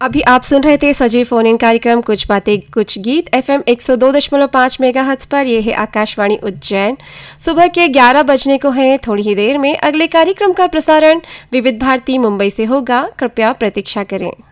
अभी आप सुन रहे थे सजीव फोन इन कार्यक्रम कुछ बातें कुछ गीत FM 102.5 मेगाहर्ट्ज पर। यह है आकाशवाणी उज्जैन। सुबह के 11 बजने को है। थोड़ी ही देर में अगले कार्यक्रम का प्रसारण विविध भारती मुंबई से होगा। कृपया प्रतीक्षा करें।